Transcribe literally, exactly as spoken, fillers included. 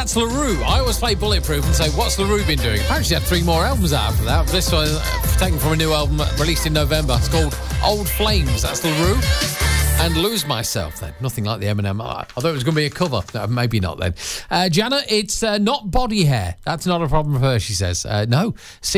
That's LaRue. I always play Bulletproof and say, what's LaRue been doing? Apparently she had three more albums out after that. This one uh, taken from a new album released in November. It's called Old Flames. That's LaRue. And Lose Myself, then. Nothing like the Eminem. I thought it was going to be a cover. No, maybe not, then. Uh, Jana, it's uh, not body hair. That's not a problem for her, she says. Uh, no.